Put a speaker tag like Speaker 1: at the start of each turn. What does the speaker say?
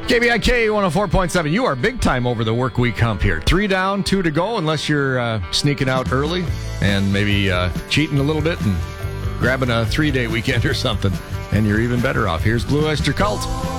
Speaker 1: KBIK 104.7. You are big time over the work week hump here. 3 down, 2 to go, unless you're sneaking out early and maybe cheating a little bit and grabbing a 3-day weekend or something. And you're even better off. Here's Blue Oyster Cult.